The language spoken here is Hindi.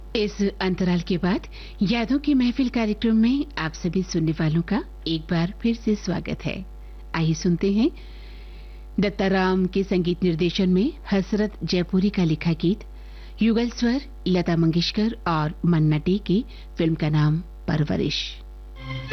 इस अंतराल के बाद यादों की महफिल कार्यक्रम में आप सभी सुनने वालों का एक बार फिर से स्वागत है। आइए सुनते हैं दत्ताराम के संगीत निर्देशन में हसरत जयपुरी का लिखा गीत, युगल स्वर लता मंगेशकर और मन्ना डे की। फिल्म का नाम परवरिश।